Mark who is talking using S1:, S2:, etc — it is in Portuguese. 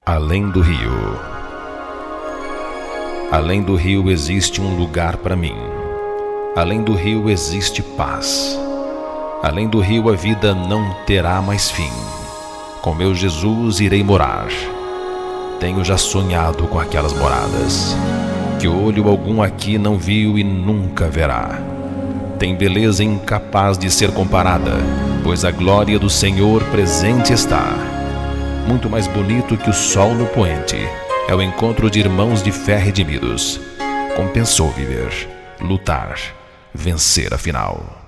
S1: Além do rio. Além do rio existe um lugar para mim. Além do rio existe paz. Além do rio a vida não terá mais fim. Com meu Jesus irei morar. Tenho já sonhado com aquelas moradas, que olho algum aqui não viu e nunca verá. Tem beleza incapaz de ser comparada, pois a glória do Senhor presente está. Muito mais bonito que o sol no poente é o encontro de irmãos de fé redimidos. Compensou viver, lutar, vencer afinal.